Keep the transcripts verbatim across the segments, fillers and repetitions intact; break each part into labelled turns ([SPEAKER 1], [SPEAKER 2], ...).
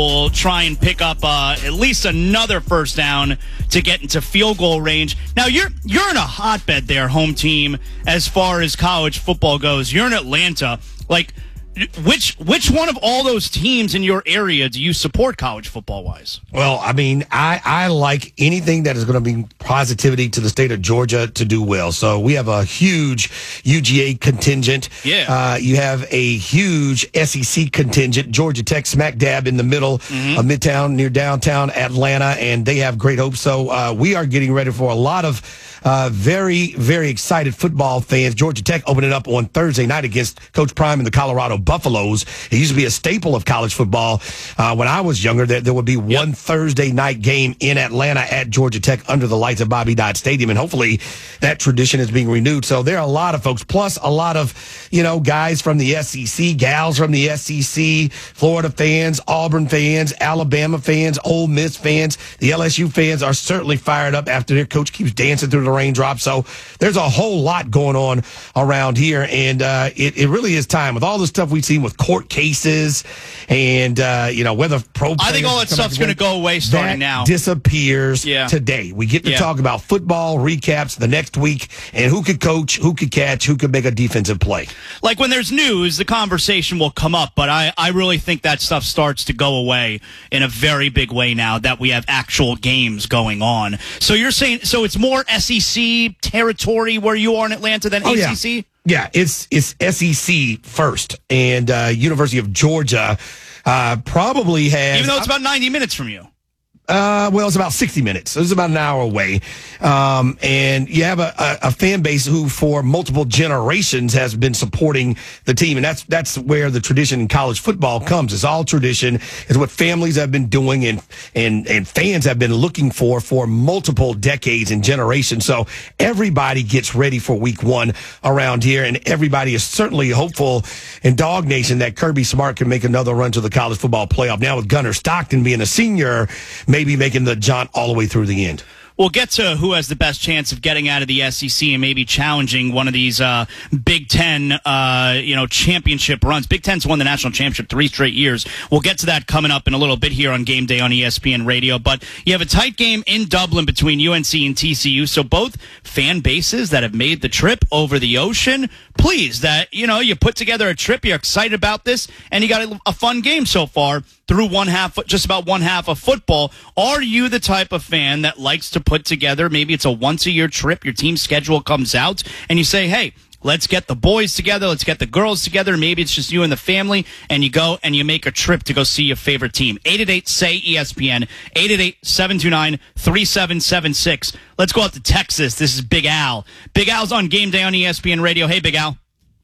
[SPEAKER 1] will try and pick up uh, at least another first down to get into field goal range. Now, you're you're in a hotbed there, home team, as far as college football goes. You're in Atlanta. Like, which which one of all those teams in your area do you support college football-wise?
[SPEAKER 2] Well, I mean, I, I like anything that is going to bring positivity to the state of Georgia to do well. So we have a huge U G A contingent.
[SPEAKER 1] Yeah.
[SPEAKER 2] Uh, you have a huge S E C contingent. Georgia Tech smack dab in the middle mm-hmm. of Midtown near downtown Atlanta, and they have great hopes. So uh, we are getting ready for a lot of uh, very, very excited football fans. Georgia Tech opening up on Thursday night against Coach Prime and the Colorado Buffaloes. It used to be a staple of college football. Uh, when I was younger, there, there would be yep. one Thursday night game in Atlanta at Georgia Tech under the lights of Bobby Dodd Stadium, and hopefully that tradition is being renewed. So there are a lot of folks, plus a lot of, you know, guys from the S E C, gals from the S E C, Florida fans, Auburn fans, Alabama fans, Ole Miss fans. The L S U fans are certainly fired up after their coach keeps dancing through the raindrops. So there's a whole lot going on around here, and uh, it, it really is time with all the stuff we've seen with court cases and, uh, you know, whether pro
[SPEAKER 1] I think all that stuff's going to go away starting
[SPEAKER 2] that
[SPEAKER 1] now.
[SPEAKER 2] disappears
[SPEAKER 1] yeah.
[SPEAKER 2] today. We get to
[SPEAKER 1] yeah.
[SPEAKER 2] talk about football recaps the next week and who could coach, who could catch, who could make a defensive play.
[SPEAKER 1] Like when there's news, the conversation will come up, but I, I really think that stuff starts to go away in a very big way now that we have actual games going on. So you're saying, so it's more S E C territory where you are in Atlanta than
[SPEAKER 2] oh,
[SPEAKER 1] A C C?
[SPEAKER 2] Yeah. Yeah, it's it's S E C first, and uh, University of Georgia uh, probably has...
[SPEAKER 1] Even though it's about ninety minutes from you.
[SPEAKER 2] Uh, well, it's about sixty minutes. So it's about an hour away. Um, and you have a, a, a fan base who for multiple generations has been supporting the team. And that's, that's where the tradition in college football comes. It's all tradition. It's what families have been doing and, and, and fans have been looking for for multiple decades and generations. So everybody gets ready for week one around here. And everybody is certainly hopeful in Dog Nation that Kirby Smart can make another run to the college football playoff. Now with Gunnar Stockton being a senior, maybe making the jaunt all the way through the end.
[SPEAKER 1] We'll get to who has the best chance of getting out of the S E C and maybe challenging one of these uh, Big Ten, uh, you know, championship runs. Big Ten's won the national championship three straight years. We'll get to that coming up in a little bit here on Game Day on E S P N Radio. But you have a tight game in Dublin between U N C and T C U. So both fan bases that have made the trip over the ocean, pleased that, you know, you put together a trip, you're excited about this, and you got a, a fun game so far through one half, just about one half of football. Are you the type of fan that likes to put together, maybe it's a once-a-year trip, your team schedule comes out, and you say, hey, let's get the boys together, let's get the girls together, maybe it's just you and the family, and you go and you make a trip to go see your favorite team. eight eight eight, S A Y, E S P N, eight eight eight, seven two nine, three seven seven six. Let's go out to Texas. This is Big Al. Big Al's on Game Day on E S P N Radio. Hey, Big Al.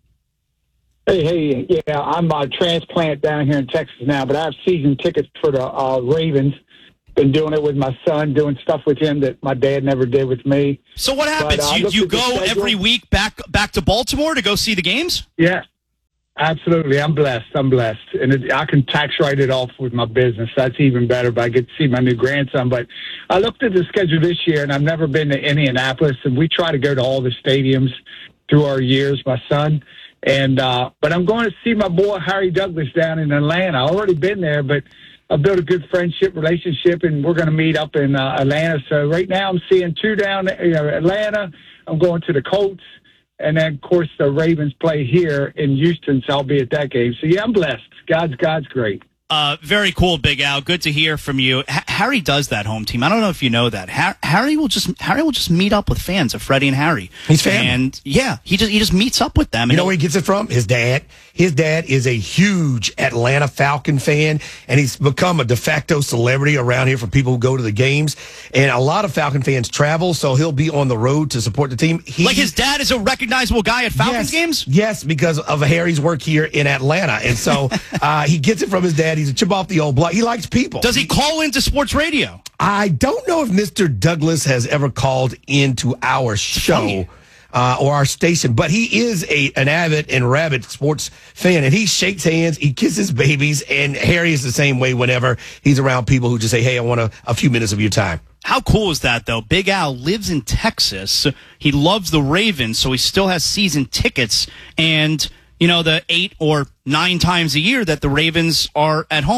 [SPEAKER 3] Hey, hey, yeah, I'm a transplant down here in Texas now, but I have season tickets for the uh, Ravens. Been doing it with my son, doing stuff with him that my dad never did with me.
[SPEAKER 1] So what happens?
[SPEAKER 3] But, uh,
[SPEAKER 1] you you go every week back back to Baltimore to go see the games?
[SPEAKER 3] Yeah, absolutely. I'm blessed. I'm blessed. And it, I can tax write it off with my business. That's even better, but I get to see my new grandson. But I looked at the schedule this year, and I've never been to Indianapolis, and we try to go to all the stadiums through our years, my son. And uh, but I'm going to see my boy Harry Douglas down in Atlanta. I've already been there, but I've built a good friendship relationship, and we're going to meet up in uh, Atlanta. So right now I'm seeing two down you know, Atlanta. I'm going to the Colts, and then of course the Ravens play here in Houston, so I'll be at that game. So yeah, I'm blessed. God's God's great.
[SPEAKER 1] Uh, very cool, Big Al. Good to hear from you. H- Harry does that home team. I don't know if you know that. Ha- Harry will just Harry will just meet up with fans of Freddie and Harry.
[SPEAKER 2] He's family.
[SPEAKER 1] And yeah, he just he just meets up with them.
[SPEAKER 2] You know where he gets it from? His dad. His dad is a huge Atlanta Falcon fan, and he's become a de facto celebrity around here for people who go to the games. And a lot of Falcon fans travel, so he'll be on the road to support the team. He,
[SPEAKER 1] like his dad is a recognizable guy at Falcons
[SPEAKER 2] yes,
[SPEAKER 1] games?
[SPEAKER 2] Yes, because of Harry's work here in Atlanta. And so uh, he gets it from his dad. He's a chip off the old block. He likes people.
[SPEAKER 1] Does he call into sports radio?
[SPEAKER 2] I don't know if Mister Douglas has ever called into our show. Uh, or our station, but he is a an avid and rabid sports fan, and he shakes hands, he kisses babies, and Harry is the same way whenever he's around people who just say, hey, I want a, a few minutes of your time.
[SPEAKER 1] How cool is that, though? Big Al lives in Texas. He loves the Ravens, so he still has season tickets, and, you know, the eight or nine times a year that the Ravens are at home,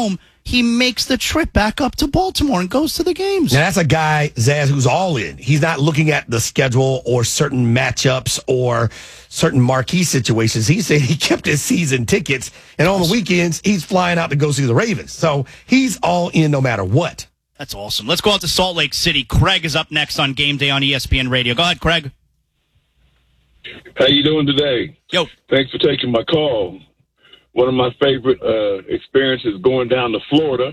[SPEAKER 1] he makes the trip back up to Baltimore and goes to the games.
[SPEAKER 2] Now, that's a guy, Zaz, who's all in. He's not looking at the schedule or certain matchups or certain marquee situations. He said he kept his season tickets, and on the weekends, he's flying out to go see the Ravens. So he's all in no matter what.
[SPEAKER 1] That's awesome. Let's go out to Salt Lake City. Craig is up next on Game Day on E S P N Radio. Go ahead, Craig.
[SPEAKER 4] How you doing today?
[SPEAKER 1] Yo.
[SPEAKER 4] Thanks for taking my call. One of my favorite uh, experiences going down to Florida.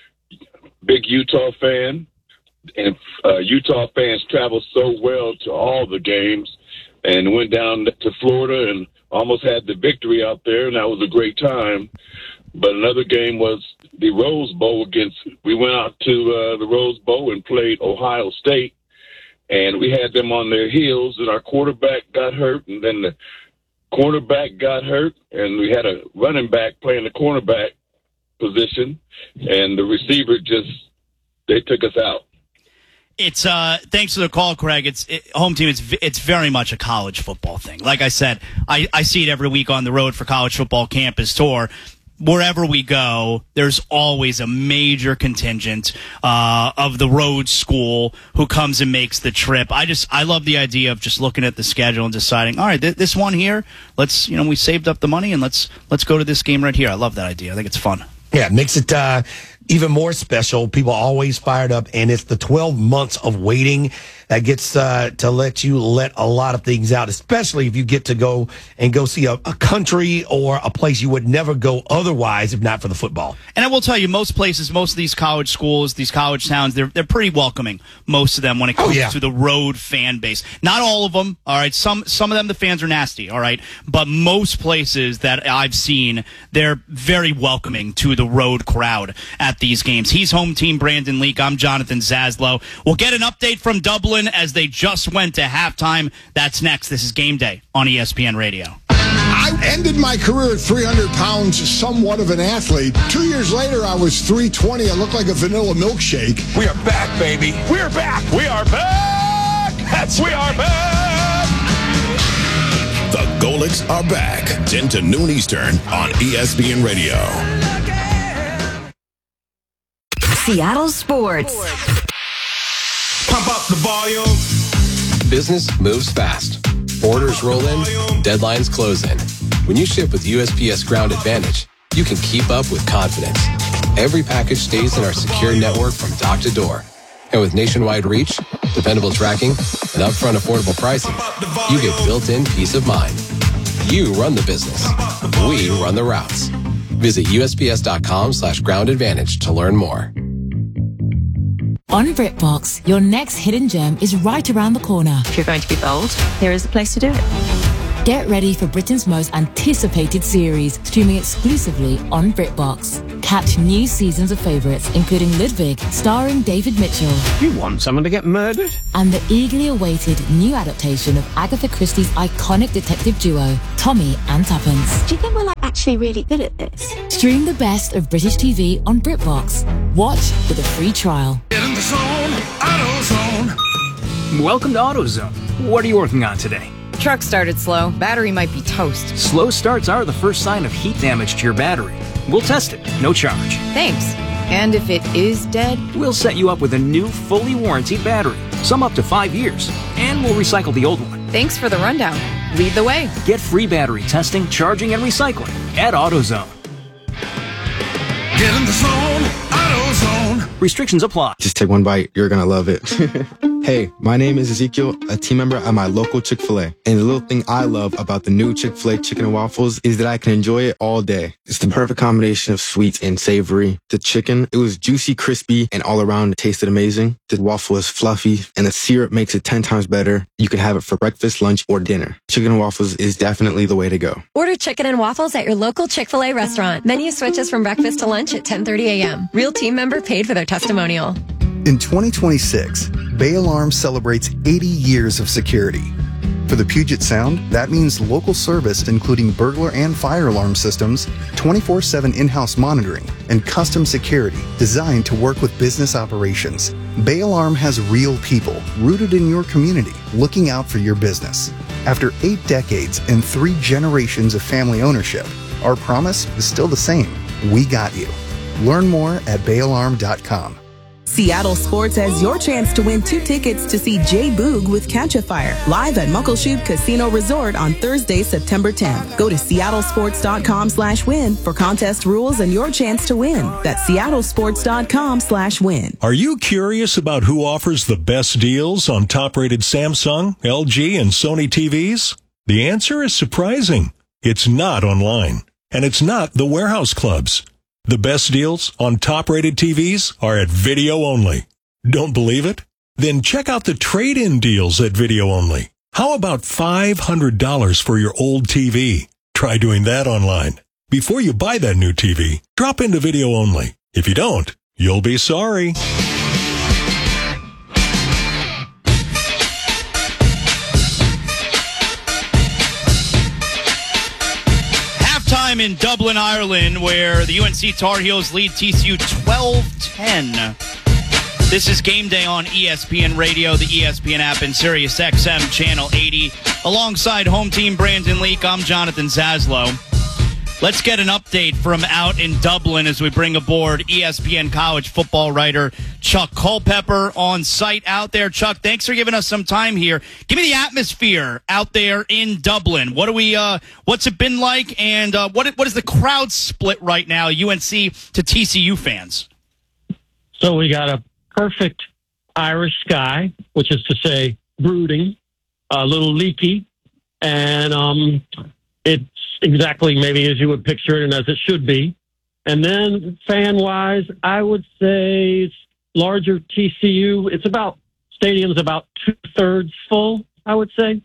[SPEAKER 4] Big Utah fan. And uh, Utah fans travel so well to all the games. And went down to Florida and almost had the victory out there. And that was a great time. But another game was the Rose Bowl against, we went out to uh, the Rose Bowl and played Ohio State. And we had them on their heels, and our quarterback got hurt, and then the cornerback got hurt, and we had a running back playing the cornerback position, and the receiver just, they took us out.
[SPEAKER 1] It's uh, thanks for the call, Craig. It's it, home team. It's it's very much a college football thing. Like I said, I, I see it every week on the road for college football campus tour. Wherever we go, there's always a major contingent uh, of the road school who comes and makes the trip. I just I love the idea of just looking at the schedule and deciding, all right, th- this one here, let's you know we saved up the money and let's let's go to this game right here. I love that idea. I think it's fun.
[SPEAKER 2] Yeah, it makes it uh, even more special. People are always fired up, and it's the twelve months of waiting that gets uh, to let you let a lot of things out, especially if you get to go and go see a, a country or a place you would never go otherwise if not for the football.
[SPEAKER 1] And I will tell you, most places, most of these college schools, these college towns, they're they're pretty welcoming, most of them, when it comes
[SPEAKER 2] oh, yeah.
[SPEAKER 1] to the road fan base. Not all of them, all right? Some some of them, the fans are nasty, all right? But most places that I've seen, they're very welcoming to the road crowd at these games. He's home team Brandon Leak. I'm Jonathan Zaslow. We'll get an update from Dublin as they just went to halftime. That's next. This is Game Day on E S P N Radio.
[SPEAKER 5] I ended my career at three hundred pounds, somewhat of an athlete. Two years later, I was three twenty. I looked like a vanilla milkshake.
[SPEAKER 6] We are back, baby. We are back. We are back. That's we are back.
[SPEAKER 7] The Golics are back. ten to noon Eastern on E S P N Radio.
[SPEAKER 8] Seattle Sports.
[SPEAKER 6] Pump up the volume.
[SPEAKER 9] Business moves fast. Orders roll in, deadlines close in. When you ship with U S P S Ground Advantage, you can keep up with confidence. Every package stays in our secure network from dock to door. And with nationwide reach, dependable tracking, and upfront affordable pricing, you get built-in peace of mind. You run the business. We run the routes. Visit usps.com slash ground advantage to learn more.
[SPEAKER 10] On BritBox, your next hidden gem is right around the corner.
[SPEAKER 11] If you're going to be bold, here is the place to do it.
[SPEAKER 10] Get ready for Britain's most anticipated series, streaming exclusively on BritBox. Catch new seasons of favourites, including Ludwig, starring David Mitchell.
[SPEAKER 12] You want someone to get murdered?
[SPEAKER 10] And the eagerly awaited new adaptation of Agatha Christie's iconic detective duo, Tommy and Tuppence.
[SPEAKER 11] Do you think we're like actually really good at this?
[SPEAKER 10] Stream the best of British T V on BritBox. Watch with a free trial.
[SPEAKER 6] Get in the zone, AutoZone.
[SPEAKER 12] Welcome to AutoZone. What are you working on today?
[SPEAKER 13] Truck started slow. Battery might be toast.
[SPEAKER 12] Slow starts are the first sign of heat damage to your battery. We'll test it, no charge.
[SPEAKER 13] Thanks. And if it is dead?
[SPEAKER 12] We'll set you up with a new, fully warranted battery, some up to five years, and we'll recycle the old one.
[SPEAKER 13] Thanks for the rundown. Lead the way.
[SPEAKER 12] Get free battery testing, charging, and recycling at AutoZone.
[SPEAKER 6] Get in the zone, AutoZone.
[SPEAKER 12] Restrictions apply.
[SPEAKER 14] Just take one bite. You're going to love it. Hey, my name is Ezekiel, a team member at my local Chick-fil-A. And the little thing I love about the new Chick-fil-A chicken and waffles is that I can enjoy it all day. It's the perfect combination of sweet and savory. The chicken, it was juicy, crispy, and all around it tasted amazing. The waffle is fluffy, and the syrup makes it ten times better. You can have it for breakfast, lunch, or dinner. Chicken and waffles is definitely the way to go.
[SPEAKER 15] Order chicken and waffles at your local Chick-fil-A restaurant. Menu switches from breakfast to lunch at ten thirty a.m. Real team member paid for their testimonial.
[SPEAKER 16] In twenty twenty-six, Bay Alarm celebrates eighty years of security. For the Puget Sound, that means local service including burglar and fire alarm systems, twenty-four seven in-house monitoring, and custom security designed to work with business operations. Bay Alarm has real people rooted in your community looking out for your business. After eight decades and three generations of family ownership, our promise is still the same. We got you. Learn more at bay alarm dot com.
[SPEAKER 17] Seattle Sports has your chance to win two tickets to see Jay Boog with Catch a Fire live at Muckleshoot Casino Resort on Thursday, September tenth. Go to seattlesports.com slash win for contest rules and your chance to win. That's seattlesports.com slash win.
[SPEAKER 18] Are you curious about who offers the best deals on top-rated Samsung, L G, and Sony T Vs? The answer is surprising. It's not online, and it's not the warehouse clubs. The best deals on top-rated T Vs are at Video Only. Don't believe it? Then check out the trade-in deals at Video Only. How about five hundred dollars for your old T V? Try doing that online. Before you buy that new T V, drop into Video Only. If you don't, you'll be sorry.
[SPEAKER 1] In Dublin, Ireland, where the U N C Tar Heels lead T C U twelve ten. This is Game Day on E S P N Radio, the E S P N app, and Sirius X M Channel eighty. Alongside home team Brandon Leak, I'm Jonathan Zaslow. Let's get an update from out in Dublin as we bring aboard E S P N college football writer Chuck Culpepper on site out there. Chuck, thanks for giving us some time here. Give me the atmosphere out there in Dublin. What do we? Uh, what's it been like, and uh, what what is the crowd split right now? U N C to T C U fans.
[SPEAKER 19] So we got a perfect Irish sky, which is to say, brooding, a little leaky, and um, it's exactly maybe as you would picture it and as it should be. And then fan-wise, I would say it's larger T C U. It's about, stadium's about two-thirds full, I would say.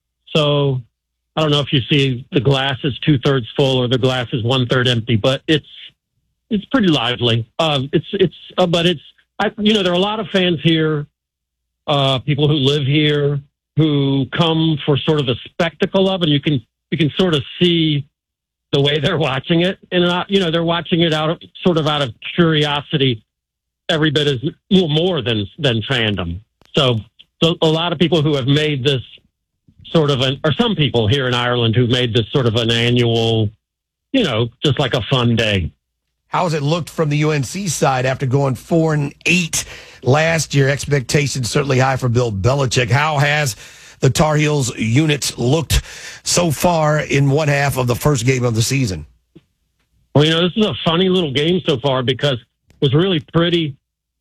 [SPEAKER 19] So I don't know if you see the glass is two-thirds full or the glass is one-third empty, but it's it's pretty lively. Uh, it's, it's, uh, but it's, I, you know, there are a lot of fans here, uh, people who live here, who come for sort of the spectacle of, and you can, you can sort of see the way they're watching it. And, uh, you know, they're watching it out of sort of out of curiosity, every bit as little more than, than fandom. So, so a lot of people who have made this sort of an, or some people here in Ireland who've made this sort of an annual, you know, just like a fun day.
[SPEAKER 2] How has it looked from the U N C side after going four and eight last year? Expectations certainly high for Bill Belichick. How has the Tar Heels units looked so far in one half of the first game of the season?
[SPEAKER 19] Well, you know, this is a funny little game so far because it was really pretty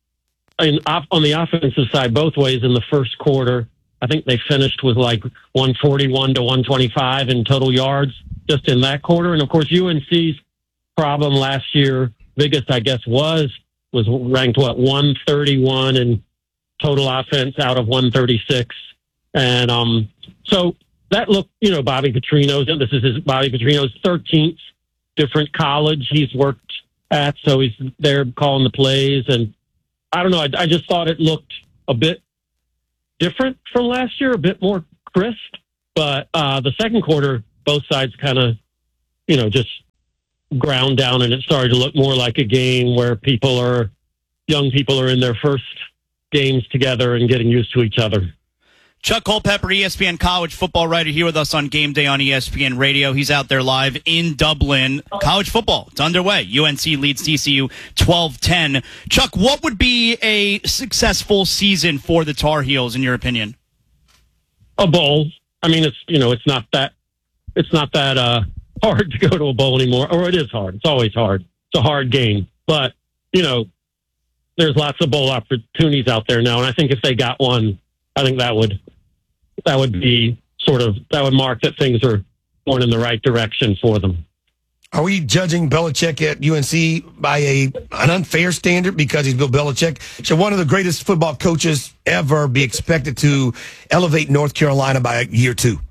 [SPEAKER 19] in, op, on the offensive side both ways in the first quarter. I think they finished with like one forty-one to one twenty-five in total yards just in that quarter. And, of course, U N C's problem last year, biggest, I guess, was was ranked, what, one thirty-one in total offense out of one thirty-six. And um, so that looked, you know, Bobby Petrino's, and this is his, Bobby Petrino's thirteenth different college he's worked at, so he's there calling the plays. And I don't know, I, I just thought it looked a bit different from last year, a bit more crisp. But uh, the second quarter, both sides kind of, you know, just ground down, and it started to look more like a game where people are, young people are in their first games together and getting used to each other.
[SPEAKER 1] Chuck Culpepper, E S P N college football writer, here with us on Game Day on E S P N Radio. He's out there live in Dublin. College football, it's underway. U N C leads T C U twelve ten. Chuck, what would be a successful season for the Tar Heels, in your opinion?
[SPEAKER 19] A bowl. I mean, it's, you know, it's not that, it's not that uh, hard to go to a bowl anymore, or it is hard. It's always hard. It's a hard game. But, you know, there's lots of bowl opportunities out there now, and I think if they got one, I think that would that would be sort of that would mark that things are going in the right direction for them.
[SPEAKER 2] Are we judging Belichick at U N C by a an unfair standard because he's Bill Belichick? Should one of the greatest football coaches ever be expected to elevate North Carolina by year two?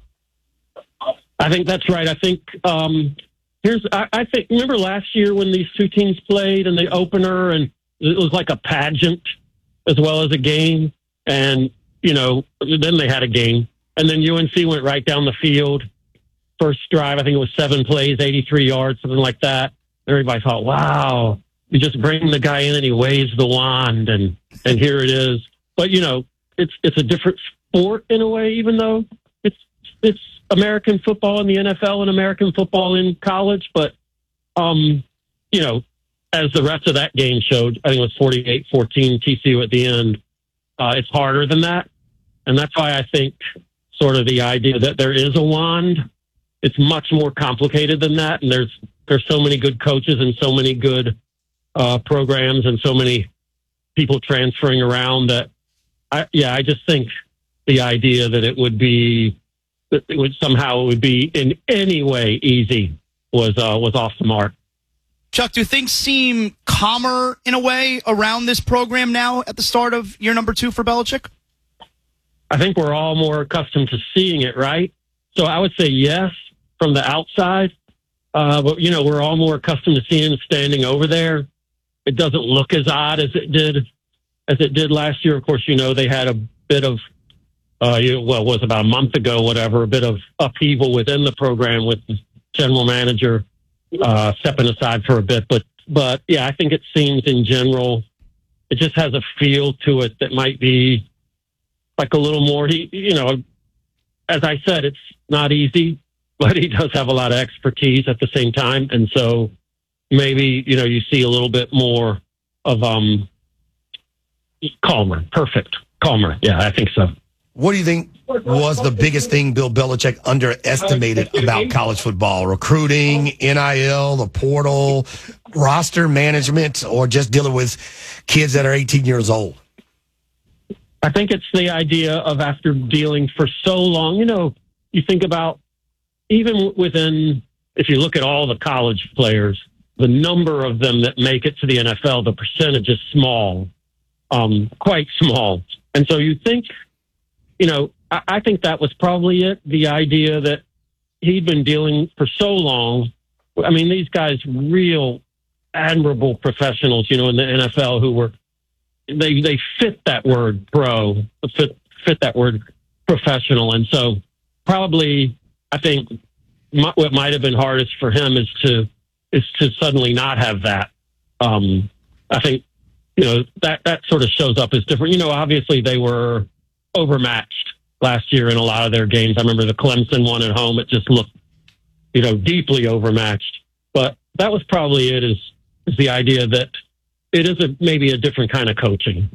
[SPEAKER 19] I think that's right. I think um, here's I, I think remember last year when these two teams played in the opener, and it was like a pageant as well as a game, and you know, then they had a game, and then U N C went right down the field. First drive, I think it was seven plays, eighty-three yards, something like that. Everybody thought, wow, you just bring the guy in and he waves the wand, and, and here it is. But, you know, it's it's a different sport in a way, even though it's it's American football in the N F L and American football in college. But, um, you know, as the rest of that game showed, I think it was forty-eight fourteen T C U at the end. Uh, it's harder than that. And that's why I think sort of the idea that there is a wand, it's much more complicated than that. And there's, there's so many good coaches and so many good uh, programs and so many people transferring around that, I, yeah, I just think the idea that it would be, that it would somehow it would be in any way easy was, uh, was off the mark.
[SPEAKER 1] Chuck, do things seem calmer in a way around this program now at the start of year number two for Belichick?
[SPEAKER 19] I think we're all more accustomed to seeing it, right? So I would say yes from the outside. Uh, but, you know, we're all more accustomed to seeing it standing over there. It doesn't look as odd as it did as it did last year. Of course, you know, they had a bit of, uh, you know, well, it was about a month ago, whatever, a bit of upheaval within the program with the general manager uh, stepping aside for a bit. But, but yeah, I think it seems in general, it just has a feel to it that might be like a little more, he, you know, as I said, it's not easy, but he does have a lot of expertise at the same time. And so maybe, you know, you see a little bit more of um calmer, perfect, calmer. Yeah, I think so.
[SPEAKER 2] What do you think was the biggest thing Bill Belichick underestimated about college football? Recruiting, N I L, the portal, roster management, or just dealing with kids that are eighteen years old?
[SPEAKER 19] I think it's the idea of after dealing for so long, you know, you think about even within, if you look at all the college players, the number of them that make it to the N F L, the percentage is small, um, quite small. And so you think, you know, I, I think that was probably it. The idea that he'd been dealing for so long. I mean, these guys, real admirable professionals, you know, in the N F L who were, They they fit that word pro, fit fit that word professional, and so probably I think my, what might have been hardest for him is to is to suddenly not have that. Um, I think you know that that sort of shows up as different. You know, obviously they were overmatched last year in a lot of their games. I remember the Clemson one at home; it just looked you know deeply overmatched. But that was probably it. Is is the idea that it is a, maybe a different kind of coaching.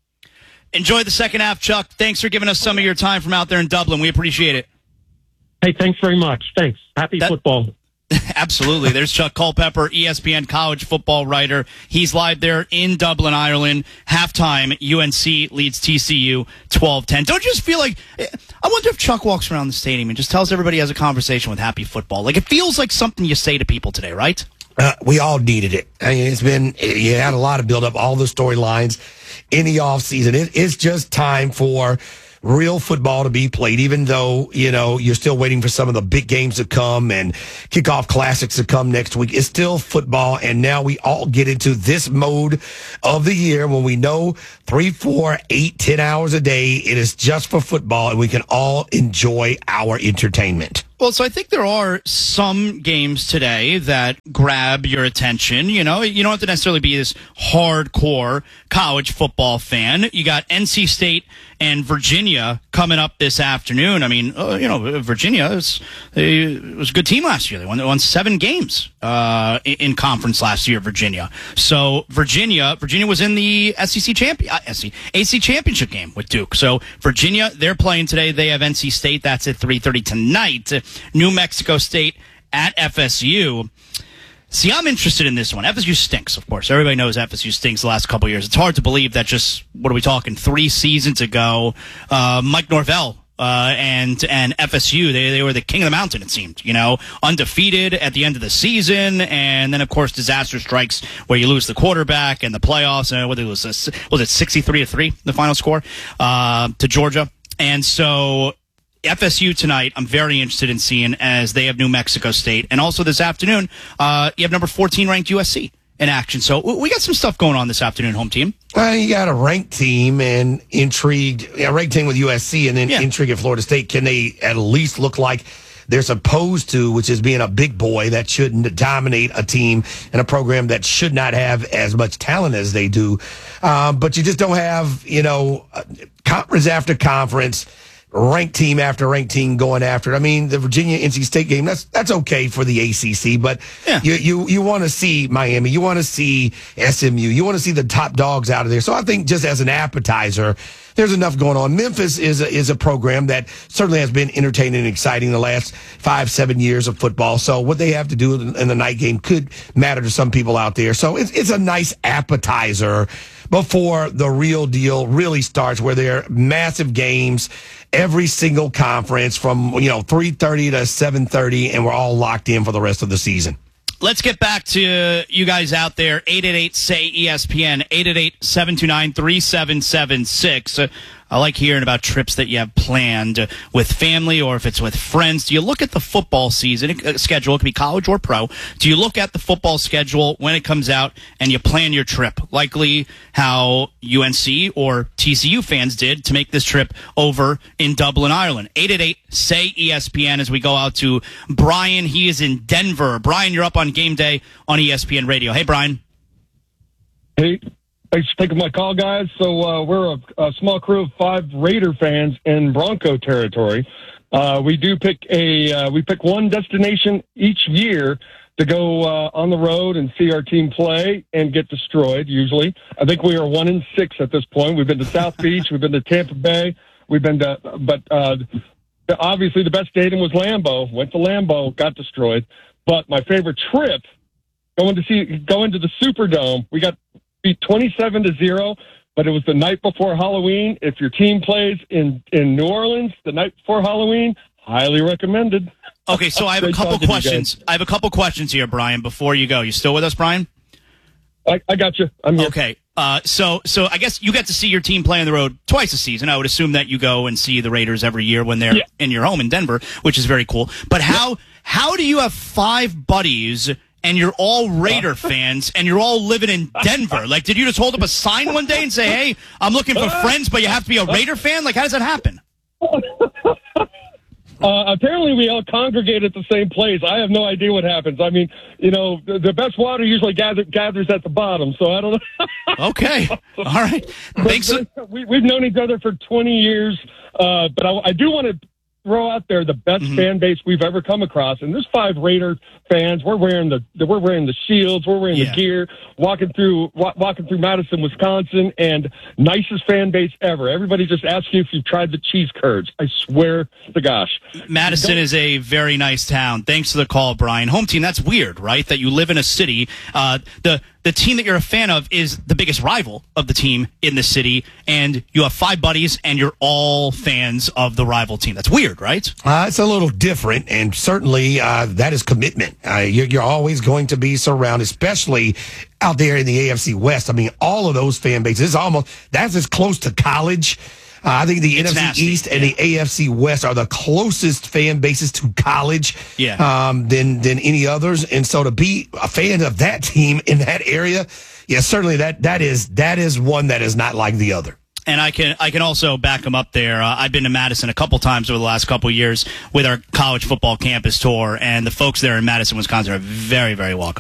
[SPEAKER 1] Enjoy the second half, Chuck. Thanks for giving us some of your time from out there in Dublin. We appreciate it.
[SPEAKER 19] Hey, thanks very much. Thanks. Happy that, football.
[SPEAKER 1] Absolutely. There's Chuck Culpepper, E S P N college football writer. He's live there in Dublin, Ireland. Halftime, U N C leads T C U twelve ten. Don't you just feel like, I wonder if Chuck walks around the stadium and just tells everybody he has a conversation with Happy Football. Like, it feels like something you say to people today, right?
[SPEAKER 2] Uh, we all needed it. I mean, it's been, you had a lot of build up, all the storylines in the offseason. It, it's just time for real football to be played, even though, you know, you're still waiting for some of the big games to come and kickoff classics to come next week. It's still football. And now we all get into this mode of the year when we know three, four, eight, ten hours a day. It is just for football and we can all enjoy our entertainment.
[SPEAKER 1] Well, so I think there are some games today that grab your attention. You know, you don't have to necessarily be this hardcore college football fan. You got N C State and Virginia coming up this afternoon. I mean, uh, you know, Virginia is, it was a good team last year. They won, they won seven games uh, in, in conference last year, Virginia. So Virginia, Virginia was in the S E C champion, uh, S E C, A C championship game with Duke. So Virginia, they're playing today. They have N C State. That's at three thirty tonight. New Mexico State at F S U. See, I'm interested in this one. F S U stinks, of course. Everybody knows F S U stinks the last couple of years. It's hard to believe that just, what are we talking, three seasons ago, uh, Mike Norvell uh, and and F S U, they, they were the king of the mountain, it seemed, you know, undefeated at the end of the season. And then, of course, disaster strikes where you lose the quarterback and the playoffs. And what it was, was it sixty-three to three, the final score, uh, to Georgia? And so F S U tonight, I'm very interested in seeing as they have New Mexico State. And also this afternoon, uh, you have number fourteen ranked U S C in action. So we got some stuff going on this afternoon, home team.
[SPEAKER 2] Well, you got a ranked team and intrigued, a ranked team with U S C and then yeah. intrigue at Florida State. Can they at least look like they're supposed to, which is being a big boy that shouldn't dominate a team and a program that should not have as much talent as they do. Um, but you just don't have, you know, conference after conference ranked team after ranked team going after it. I mean, the Virginia N C State game, that's that's okay for the A C C, but yeah. you you, you want to see Miami, you want to see S M U, you want to see the top dogs out of there. So I think just as an appetizer, there's enough going on. Memphis is a, is a program that certainly has been entertaining and exciting the last five, seven years of football. So what they have to do in the night game could matter to some people out there. So it's, it's a nice appetizer before the real deal really starts, where there are massive games every single conference from, you know, three thirty to seven thirty, and we're all locked in for the rest of the season.
[SPEAKER 1] Let's get back to you guys out there. eight eight eight, S A Y, E S P N, eight eight eight, seven two nine, three seven seven six. Uh, I like hearing about trips that you have planned with family or if it's with friends. Do you look at the football season uh, schedule? It could be college or pro. Do you look at the football schedule when it comes out and you plan your trip? Likely how U N C or T C U fans did to make this trip over in Dublin, Ireland. eight eight eight, S A Y, E S P N as we go out to Brian. He is in Denver. Brian, you're up on game day on E S P N Radio. Hey, Brian.
[SPEAKER 20] Hey. Thanks for taking my call, guys. So uh, we're a, a small crew of five Raider fans in Bronco territory. Uh, we do pick a uh, we pick one destination each year to go uh, on the road and see our team play and get destroyed. Usually, I think we are one in six at this point. We've been to South Beach, we've been to Tampa Bay, we've been to, but uh, obviously the best stadium was Lambeau. Went to Lambeau, got destroyed. But my favorite trip, going to see going to the Superdome, we got beat twenty-seven to zero, but it was the night before Halloween. If your team plays in, in New Orleans the night before Halloween, highly recommended.
[SPEAKER 1] Okay, so I have a couple questions. I have a couple questions here, Brian, before you go. You still with us, Brian?
[SPEAKER 20] I, I got you. I'm here.
[SPEAKER 1] Okay. Uh, so, so I guess you get to see your team play on the road twice a season. I would assume that you go and see the Raiders every year when they're yeah. in your home in Denver, which is very cool. But how, yeah. how do you have five buddies and you're all Raider fans, and you're all living in Denver? Like, did you just hold up a sign one day and say, hey, I'm looking for friends, but you have to be a Raider fan? Like, how does that happen?
[SPEAKER 20] Uh, apparently, we all congregate at the same place. I have no idea what happens. I mean, you know, the, the best water usually gather, gathers at the bottom, so I don't know.
[SPEAKER 1] Okay. All right. Thanks.
[SPEAKER 20] We, we've known each other for twenty years, uh, but I, I do want to throw out there the best mm-hmm. fan base we've ever come across, and there's five Raider fans. We're wearing the we're wearing the shields, we're wearing yeah. the gear, walking through wa- walking through Madison, Wisconsin, and nicest fan base ever. Everybody just asks you if you've tried the cheese curds. I swear to gosh,
[SPEAKER 1] Madison is a very nice town. Thanks for the call, Brian. Home team. That's weird, right? That you live in a city. Uh, the The team that you're a fan of is the biggest rival of the team in the city, and you have five buddies, and you're all fans of the rival team. That's weird, right?
[SPEAKER 2] Uh, it's a little different, and certainly uh, that is commitment. Uh, you're, you're always going to be surrounded, especially out there in the A F C West. I mean, all of those fan bases, is almost that's as close to college. Uh, I think the it's N F C nasty. East and yeah. the A F C West are the closest fan bases to college
[SPEAKER 1] yeah.
[SPEAKER 2] um, than than any others. And so to be a fan of that team in that area, yeah, certainly that that is that is one that is not like the other.
[SPEAKER 1] And I can I can also back them up there. Uh, I've been to Madison a couple times over the last couple of years with our college football campus tour, and the folks there in Madison, Wisconsin are very, very welcome.